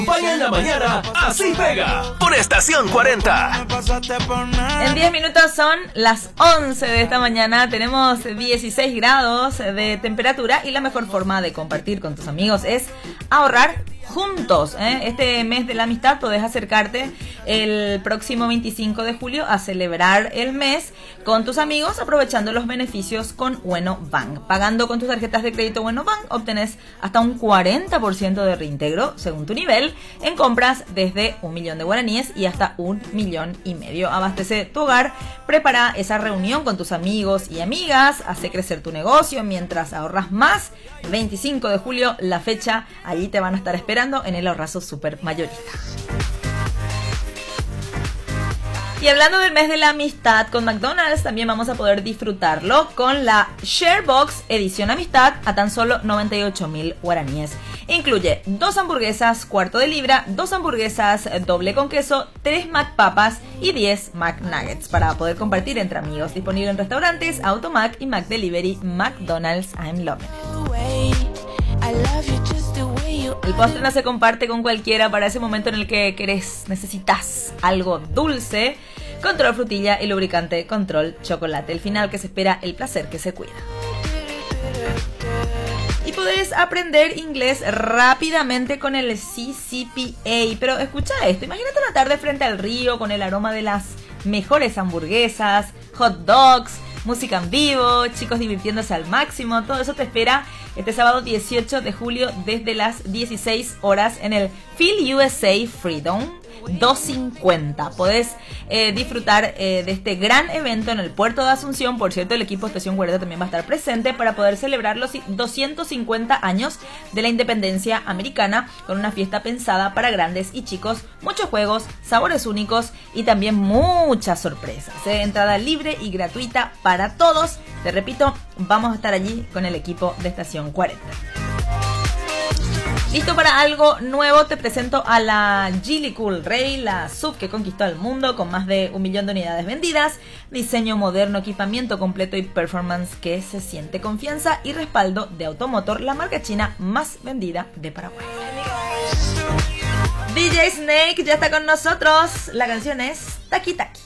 Vaya en la mañana, así pega, por Estación 40. En 10 minutos son las 11 de esta mañana, tenemos 16 grados de temperatura y la mejor forma de compartir con tus amigos es ahorrar juntos. Este mes de la amistad podés acercarte el próximo 25 de julio a celebrar el mes con tus amigos aprovechando los beneficios con Bueno Bank. Pagando con tus tarjetas de crédito Bueno Bank obtenés hasta un 40% de reintegro según tu nivel en compras desde 1.000.000 de guaraníes y hasta 1,5 millones. Abastece tu hogar, prepara esa reunión con tus amigos y amigas, hace crecer tu negocio mientras ahorras más. 25 de julio, la fecha, allí te van a estar esperando en el ahorrazo super mayorista. Y hablando del mes de la amistad con McDonald's, también vamos a poder disfrutarlo con la Sharebox edición amistad a tan solo 98.000 guaraníes. Incluye 2 hamburguesas cuarto de libra, 2 hamburguesas doble con queso, 3 McPapas y 10 McNuggets para poder compartir entre amigos. Disponible en restaurantes, Automac y McDelivery. McDonald's, I'm loving it. El postre no se comparte con cualquiera para ese momento en el que necesitas algo dulce. Control frutilla y lubricante Control chocolate. El final que se espera, el placer que se cuida. Y podés aprender inglés rápidamente con el CCPA. Pero escucha esto, imagínate una tarde frente al río con el aroma de las mejores hamburguesas, hot dogs, música en vivo, chicos divirtiéndose al máximo. Todo eso te espera este sábado 18 de julio desde las 16 horas en el Feel USA Freedom 250. Podés disfrutar de este gran evento en el puerto de Asunción. Por cierto, el equipo de Estación 40 también va a estar presente para poder celebrar los 250 años de la independencia americana con una fiesta pensada para grandes y chicos, muchos juegos, sabores únicos y también muchas sorpresas. Entrada libre y gratuita para todos. Te repito, vamos a estar allí con el equipo de Estación 40. ¿Listo para algo nuevo? Te presento a la Geely Cool Ray, la SUV que conquistó el mundo con más de 1.000.000 de unidades vendidas, diseño moderno, equipamiento completo y performance que se siente confianza y respaldo de Automotor, la marca china más vendida de Paraguay. DJ Snake ya está con nosotros, la canción es Taki Taki.